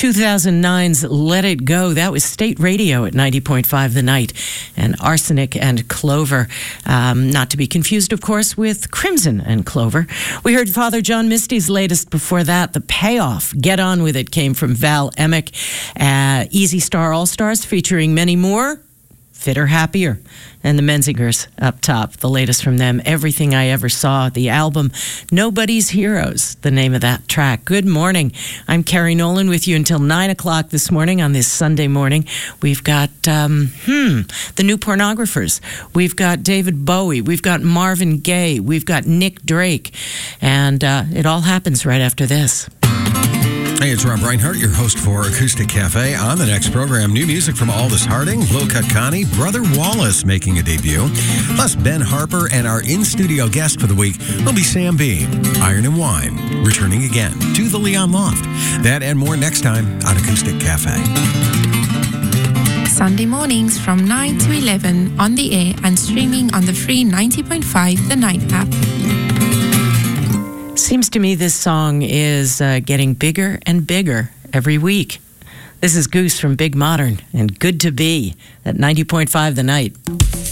2009's Let It Go. That was State Radio at 90.5 The Night. And Arsenic and Clover. Not to be confused, of course, with Crimson and Clover. We heard Father John Misty's latest before that. The Payoff, Get On With It, came from Val Emick. Easy Star All-Stars featuring many more. Fitter, Happier, and the Menzingers up top. The latest from them, Everything I Ever Saw, the album Nobody's Heroes, the name of that track. Good morning. I'm Carrie Nolan with you until 9 o'clock this morning on this Sunday morning. We've got the New Pornographers. We've got David Bowie. We've got Marvin Gaye. We've got Nick Drake. And it all happens right after this. Hey, it's Rob Reinhardt, your host for Acoustic Cafe. On the next program, new music from Aldous Harding, Low Cut Connie, Brother Wallace making a debut, plus Ben Harper, and our in-studio guest for the week will be Sam B. Iron and Wine, returning again to the Leon Loft. That and more next time on Acoustic Cafe. Sunday mornings from 9 to 11 on the air and streaming on the free 90.5 The Night app. Seems to me this song is getting bigger and bigger every week. This is Goose from Big Modern and Good to Be at 90.5 The Night.